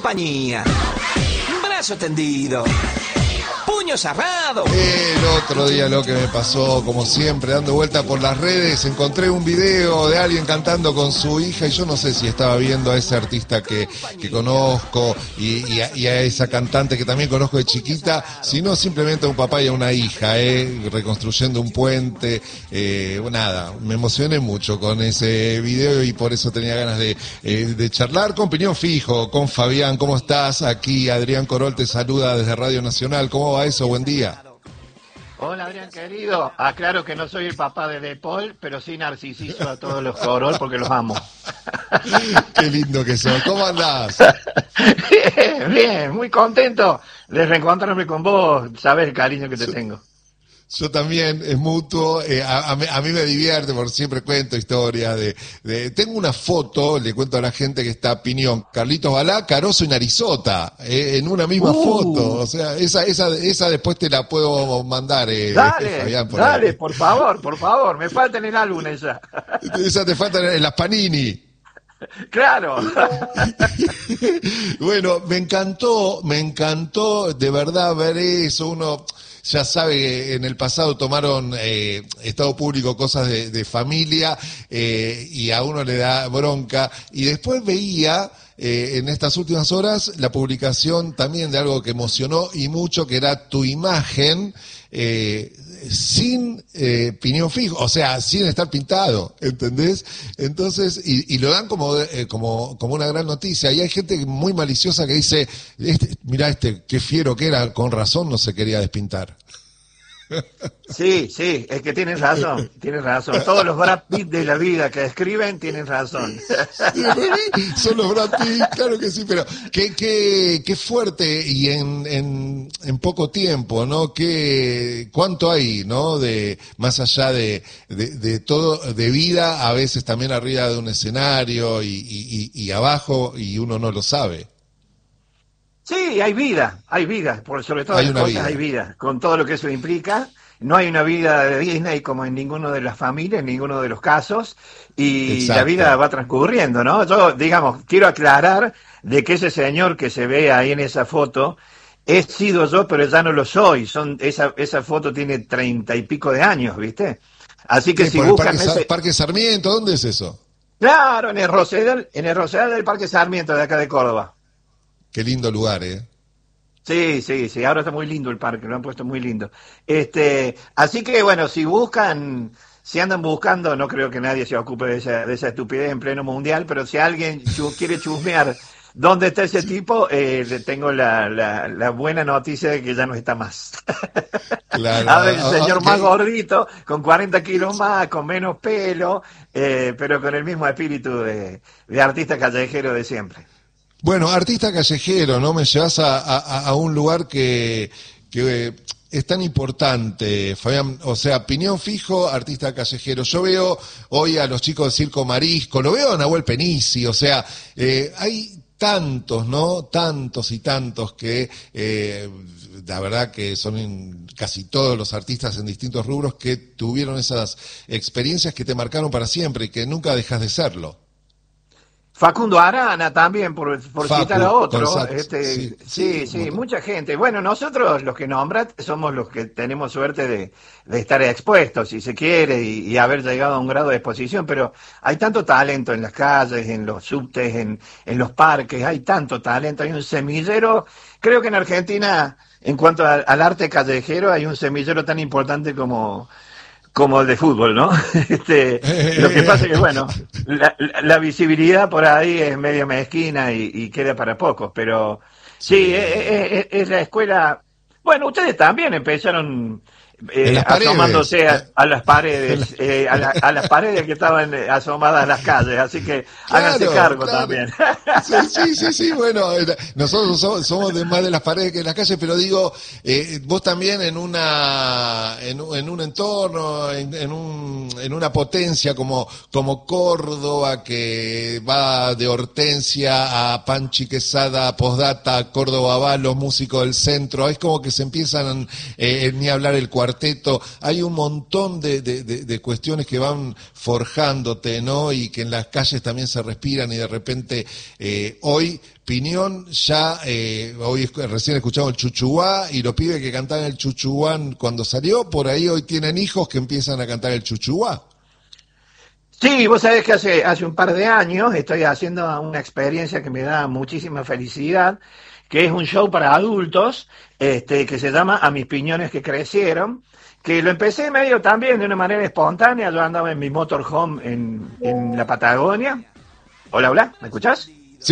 compañía. Brazo tendido. Puño cerrado. El otro día lo que me pasó, como siempre, dando vuelta por las redes, encontré un video de alguien cantando con su hija y yo no sé si estaba viendo a ese artista que conozco y a esa cantante que también conozco de chiquita, sino simplemente a un papá y a una hija, reconstruyendo un puente. Nada, me emocioné mucho con ese video y por eso tenía ganas de charlar con Piñón Fijo, con Fabián. ¿Cómo estás? Aquí Adrián Corol te saluda desde Radio Nacional. ¿Cómo va eso? Buen día. Hola Adrián querido, aclaro que no soy el papá de De Paul, pero sí narcisizo a todos los Corol porque los amo. Qué lindo que sos, ¿cómo andás? Bien, bien, muy contento de reencontrarme con vos, sabes el cariño que te tengo. Yo también, es mutuo, a mí me divierte porque siempre cuento historias tengo una foto, le cuento a la gente que está Piñón, Carlitos Balá, Caroso y Narizota, en una misma foto, o sea, esa después te la puedo mandar, dale, Fabián, dale, por favor, me falta en el álbum esa. Esa te falta en las Panini. Claro. Bueno, me encantó de verdad ver eso. Uno ya sabe que en el pasado tomaron Estado Público cosas de familia y a uno le da bronca. Y después veía en estas últimas horas la publicación también de algo que emocionó y mucho, que era tu imagen sin Piñón Fijo, o sea, sin estar pintado, ¿entendés? Entonces, y lo dan como una gran noticia. Y hay gente muy maliciosa que dice, mirá qué fiero que era, con razón no se quería despintar. Sí, es que tienes razón. Todos los Brad Pitt de la vida que escriben tienen razón. Son los Brad Pitt, claro que sí, pero qué fuerte y en poco tiempo, ¿no? Cuánto hay, ¿no? Más allá de todo, de vida, a veces también arriba de un escenario y abajo, y uno no lo sabe. Sí, hay vida, sobre todas las cosas hay vida, con todo lo que eso implica. No hay una vida de Disney como en ninguno de las familias, en ninguno de los casos, y Exacto. La vida va transcurriendo, ¿no? Yo, digamos, quiero aclarar de que ese señor que se ve ahí en esa foto, he sido yo, pero ya no lo soy. Esa foto tiene 30 y pico de años, ¿viste? Así que si buscan Parque Sarmiento, ¿dónde es eso? Claro, en el Rosedal del Parque Sarmiento de acá de Córdoba. Qué lindo lugar, Sí, ahora está muy lindo el parque, lo han puesto muy lindo. Así que bueno, si andan buscando, no creo que nadie se ocupe de esa estupidez en pleno mundial, pero si alguien quiere chusmear dónde está ese tipo, le tengo la buena noticia de que ya no está más. Claro. A ver, el señor más gordito, con 40 kilos más, con menos pelo, pero con el mismo espíritu de artista callejero de siempre. Bueno, artista callejero, ¿no? Me llevas a un lugar que es tan importante, Fabián. O sea, Piñón Fijo, artista callejero. Yo veo hoy a los chicos de Circo Marisco, lo veo a Nahuel Penisi, o sea, hay tantos, ¿no? Tantos y tantos que la verdad que son casi todos los artistas en distintos rubros que tuvieron esas experiencias que te marcaron para siempre y que nunca dejas de serlo. Facundo Arana también, por citar a otro. Sí, mucha gente. Bueno, nosotros los que nombras somos los que tenemos suerte de estar expuestos, si se quiere, y haber llegado a un grado de exposición, pero hay tanto talento en las calles, en los subtes, en los parques, hay tanto talento, hay un semillero. Creo que en Argentina, en cuanto al arte callejero, hay un semillero tan importante como el de fútbol, ¿no? Lo que pasa es que, bueno, la visibilidad por ahí es medio mezquina y queda para pocos, pero sí, es la escuela. Bueno, ustedes también empezaron asomándose a las paredes, a las paredes que estaban asomadas a las calles, así que háganse cargo también. Sí, bueno, nosotros somos más de las paredes que de las calles, pero digo, vos también en un entorno, en una potencia como Córdoba, que va de Hortensia a Panchi Quesada, Postdata, Córdoba va, los músicos del centro, es como que se empiezan, ni hablar el 40 cuarteto, hay un montón de cuestiones que van forjándote, ¿no? Y que en las calles también se respiran y de repente hoy Piñón ya, hoy recién escuchamos el chuchuá y los pibes que cantaban el chuchuá cuando salió, por ahí hoy tienen hijos que empiezan a cantar el chuchuá. Sí, vos sabés que hace un par de años estoy haciendo una experiencia que me da muchísima felicidad, que es un show para adultos, que se llama A mis piñones que crecieron, que lo empecé medio también de una manera espontánea. Yo andaba en mi motorhome en la Patagonia. Hola, hola, ¿me escuchás?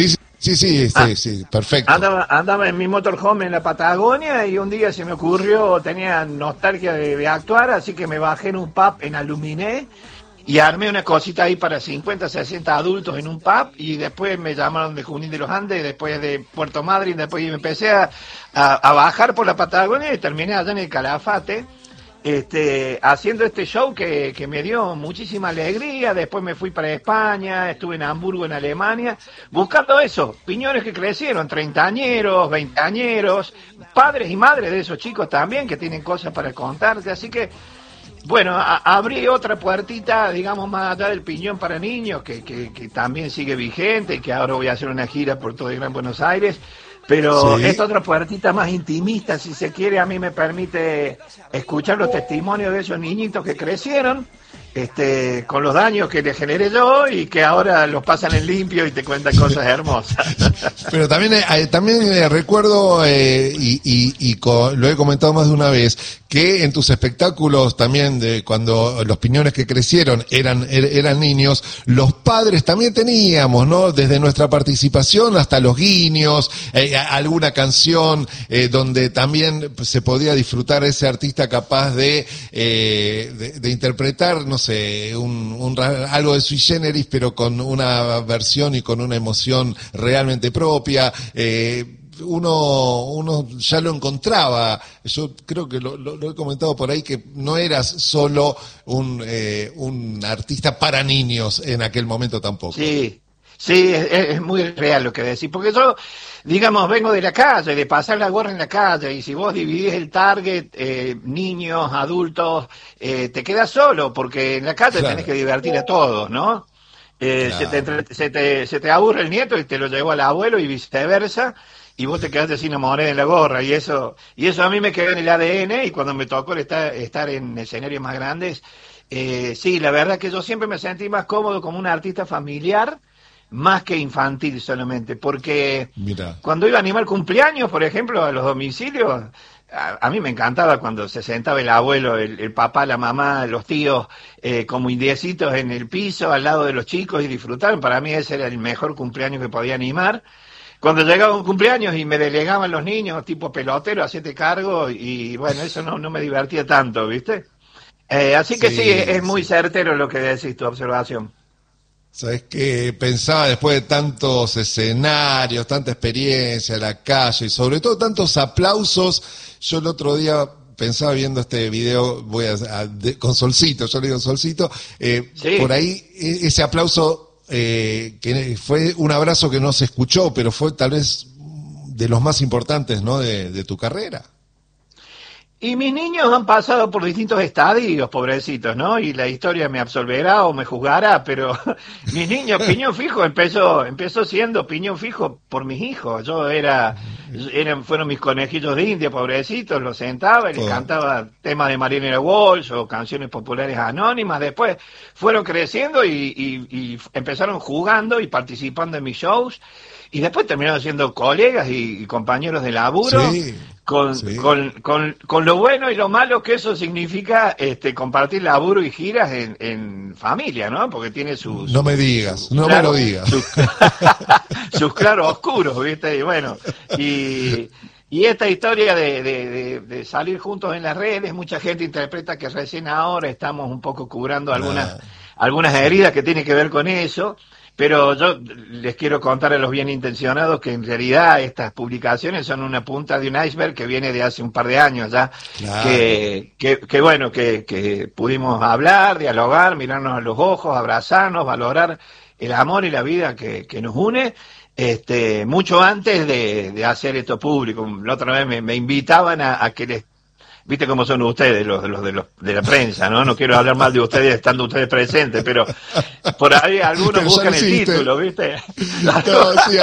Sí, perfecto. Andaba en mi motorhome en la Patagonia y un día se me ocurrió, tenía nostalgia de actuar, así que me bajé en un pub en Aluminé y armé una cosita ahí para 50, 60 adultos en un pub, y después me llamaron de Junín de los Andes, después de Puerto Madryn, después me empecé a bajar por la Patagonia y terminé allá en el Calafate, haciendo este show que me dio muchísima alegría. Después me fui para España, estuve en Hamburgo, en Alemania, buscando eso, piñones que crecieron, 30añeros, 20añeros, padres y madres de esos chicos también, que tienen cosas para contarte, así que bueno, abrí otra puertita, digamos, más allá del piñón para niños, que también sigue vigente, y que ahora voy a hacer una gira por todo el Gran Buenos Aires, pero Sí. esta otra puertita más intimista, si se quiere, a mí me permite escuchar los testimonios de esos niñitos que crecieron, con los daños que les generé yo y que ahora los pasan en limpio y te cuentan cosas hermosas. Pero también recuerdo, lo he comentado más de una vez, que en tus espectáculos también, de cuando los piñones que crecieron eran niños, los padres también teníamos, ¿no? Desde nuestra participación hasta los guiños, alguna canción donde también se podía disfrutar ese artista capaz de interpretar, no sé, algo de sui generis, pero con una versión y con una emoción realmente propia. Uno ya lo encontraba. Yo creo que lo he comentado por ahí, que no eras solo un artista para niños en aquel momento tampoco. Sí, sí, es muy real lo que decís, porque yo, digamos, vengo de la calle, de pasar la gorra en la calle, y si vos dividís el target, niños, adultos, te quedas solo, porque en la calle Claro. tenés que divertir a todos, ¿no? Claro. Se te aburre el nieto y te lo llevó al abuelo y viceversa, y vos te quedaste sin moneda en la gorra, y eso a mí me quedó en el ADN, y cuando me tocó estar en escenarios más grandes, sí, la verdad que yo siempre me sentí más cómodo como un artista familiar, más que infantil solamente, porque Mira. cuando iba a animar cumpleaños, por ejemplo, a los domicilios, a mí me encantaba cuando se sentaba el abuelo, el papá, la mamá, los tíos, como indiecitos en el piso, al lado de los chicos, y disfrutaban. Para mí ese era el mejor cumpleaños que podía animar. Cuando llegaba un cumpleaños y me delegaban los niños, tipo pelotero, hacete cargo, y bueno, eso no me divertía tanto, ¿viste? Así que sí, es muy Sí. certero lo que decís, tu observación. Sabes que pensaba, después de tantos escenarios, tanta experiencia, la calle y sobre todo tantos aplausos, yo el otro día pensaba viendo este video, con Solcito, yo le digo Solcito, Sí. por ahí ese aplauso, que fue un abrazo que no se escuchó, pero fue tal vez de los más importantes, ¿no? de tu carrera. Y mis niños han pasado por distintos estadios, pobrecitos, ¿no? Y la historia me absolverá o me juzgará, pero mis niños, Piñón Fijo empezó siendo Piñón Fijo por mis hijos. Fueron mis conejillos de India, pobrecitos, los sentaba y les cantaba temas de Marinera Walsh o canciones populares anónimas. Después fueron creciendo y empezaron jugando y participando en mis shows. Y después terminaron siendo colegas y compañeros de laburo. Sí. Sí. Con lo bueno y lo malo que eso significa, compartir laburo y giras en familia, ¿no? Porque tiene No me digas, no me lo digas. Sus claros oscuros, ¿viste? Y bueno, y esta historia de salir juntos en las redes, mucha gente interpreta que recién ahora estamos un poco curando algunas heridas que tienen que ver con eso. Pero yo les quiero contar a los bien intencionados que en realidad estas publicaciones son una punta de un iceberg que viene de hace un par de años ya, Claro. que pudimos hablar, dialogar, mirarnos a los ojos, abrazarnos, valorar el amor y la vida que nos une, mucho antes de hacer esto público. La otra vez me invitaban a que les viste cómo son ustedes, de la prensa, ¿no? No quiero hablar mal de ustedes estando ustedes presentes, pero por ahí algunos Pero buscan ya el lo hiciste. título, ¿viste? No, sí,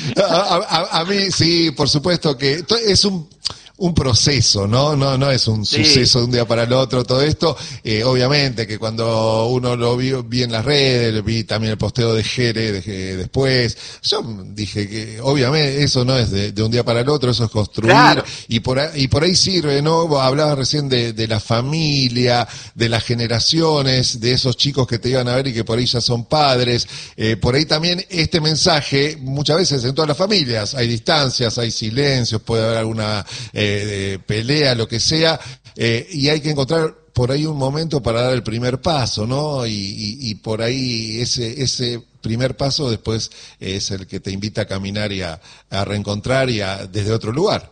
a mí, sí, por supuesto que es un proceso, ¿no? No es un Sí. suceso de un día para el otro, todo esto. Obviamente que vi en las redes, vi también el posteo de Jere después. Yo dije que, obviamente, eso no es de un día para el otro, eso es construir. Claro. Y por ahí sirve, ¿no? Vos hablabas recién de la familia, de las generaciones, de esos chicos que te iban a ver y que por ahí ya son padres. Por ahí también este mensaje, muchas veces en todas las familias, hay distancias, hay silencios, puede haber alguna pelea, lo que sea, y hay que encontrar por ahí un momento para dar el primer paso, ¿no? Y por ahí ese primer paso después es el que te invita a caminar y a reencontrar desde otro lugar.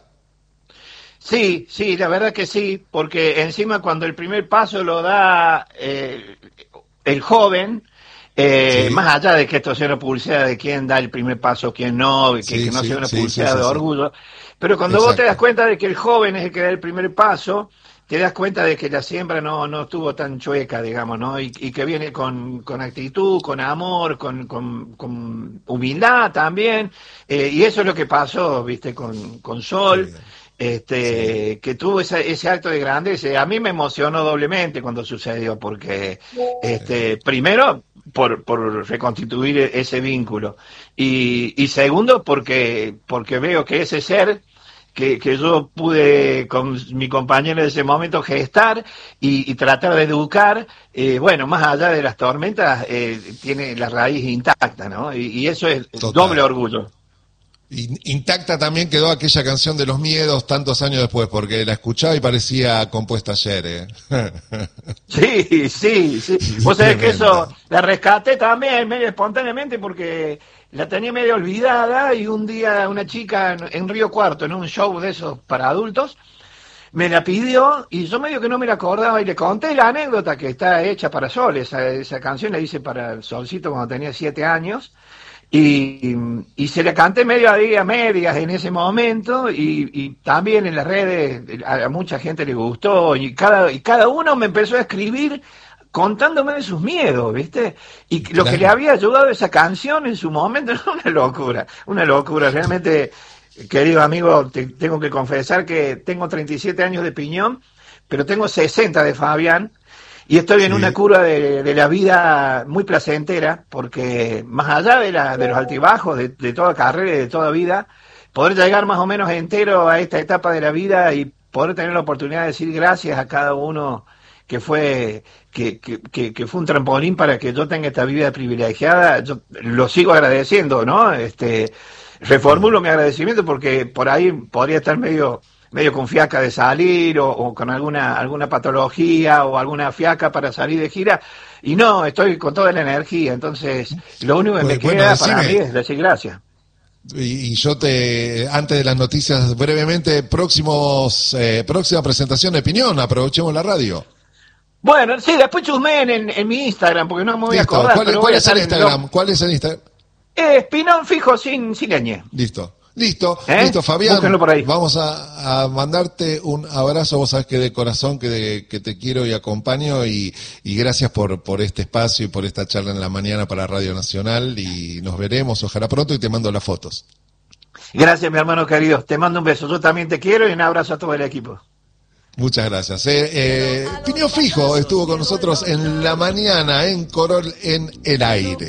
Sí, la verdad que sí, porque encima cuando el primer paso lo da el joven, Sí. más allá de que esto sea una publicidad de quién da el primer paso, quién no, y que no sea una publicidad de orgullo, pero cuando vos te das cuenta de que el joven es el que da el primer paso, te das cuenta de que la siembra no estuvo tan chueca, digamos, ¿no? Y que viene con actitud, con amor, con humildad también, y eso es lo que pasó, viste, con Sol. Sí. Que tuvo ese acto de grandeza. A mí me emocionó doblemente cuando sucedió, porque primero por reconstituir ese vínculo y segundo porque veo que ese ser que yo pude con mi compañero de ese momento gestar y tratar de educar, bueno, más allá de las tormentas, tiene la raíz intacta, ¿no? Y eso es Total. doble orgullo. Intacta también quedó aquella canción de Los Miedos tantos años después, porque la escuchaba y parecía compuesta ayer, Sí. Vos sabés que eso la rescaté también medio espontáneamente porque la tenía medio olvidada y un día una chica en Río Cuarto, en un show de esos para adultos, me la pidió y yo medio que no me la acordaba y le conté la anécdota que está hecha para Sol. Esa canción la hice para el Solcito cuando tenía 7 años. Y se la canté medio a medias en ese momento y también en las redes a mucha gente le gustó y cada uno me empezó a escribir contándome de sus miedos, ¿viste? Y lo que le había ayudado esa canción en su momento era una locura, realmente, querido amigo, te tengo que confesar que tengo 37 años de Piñón, pero tengo 60 de Fabián. Y estoy en una cura de la vida muy placentera, porque más allá de los altibajos de toda carrera y de toda vida, poder llegar más o menos entero a esta etapa de la vida y poder tener la oportunidad de decir gracias a cada uno que fue un trampolín para que yo tenga esta vida privilegiada, yo lo sigo agradeciendo, ¿no? Reformulo mi agradecimiento porque por ahí podría estar medio con fiaca de salir o con alguna patología o alguna fiaca para salir de gira y no, estoy con toda la energía, entonces lo único que me queda para mí es decir gracias. Y yo antes de las noticias brevemente, próxima presentación de Piñón, aprovechemos la radio. Bueno, sí, después chusmeen en mi Instagram porque no me voy a Listo. acordar. ¿Cuál es el Instagram? ¿Cuál es el Instagram? Pinón fijo sin ñ. Listo, Fabián. Búsquenlo por ahí. Vamos a mandarte un abrazo, vos sabés que de corazón que te quiero y acompaño y gracias por este espacio y por esta charla en la mañana para Radio Nacional y nos veremos, ojalá pronto y te mando las fotos. Gracias, mi hermano querido. Te mando un beso. Yo también te quiero y un abrazo a todo el equipo. Muchas gracias. Piñón Fijo estuvo con nosotros en la mañana en Corol en el Aire.